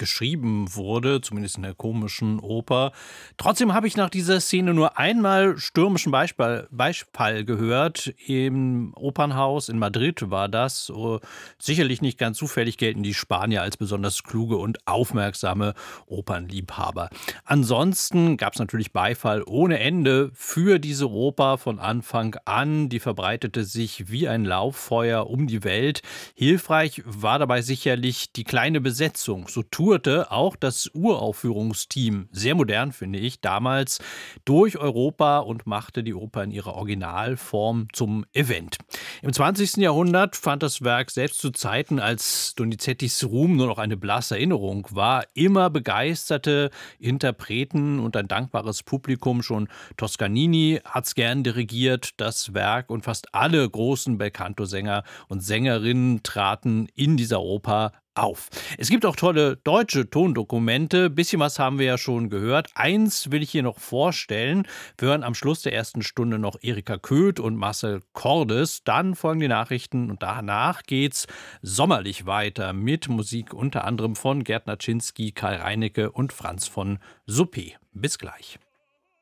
geschrieben wurde, zumindest in der Komischen Oper. Trotzdem habe ich nach dieser Szene nur einmal stürmischen Beifall gehört. Im Opernhaus in Madrid war das. Sicherlich nicht ganz zufällig gelten die Spanier als besonders kluge und aufmerksame Opernliebhaber. Ansonsten gab es natürlich Beifall ohne Ende für diese Oper von Anfang an. Die verbreitete sich wie ein Lauffeuer um die Welt. Hilfreich war dabei sicherlich die kleine Besetzung. So tourte auch das Uraufführungsteam, sehr modern finde ich, damals durch Europa und machte die Oper in ihrer Originalform zum Event. Im 20. Jahrhundert fand das Werk selbst zu Zeiten, als Donizettis Ruhm nur noch eine blasse Erinnerung war, immer begeisterte Interpreten und ein dankbares Publikum. Schon Toscanini hat es gern dirigiert, das Werk, und fast alle großen Belcanto-Sänger und Sängerinnen traten in dieser Oper auf. Es gibt auch tolle deutsche Tondokumente. Bisschen was haben wir ja schon gehört. Eins will ich hier noch vorstellen. Wir hören am Schluss der ersten Stunde noch Erika Köth und Marcel Cordes. Dann folgen die Nachrichten und danach geht's sommerlich weiter mit Musik unter anderem von Gerd Naczynski, Karl Reinecke und Franz von Suppé. Bis gleich.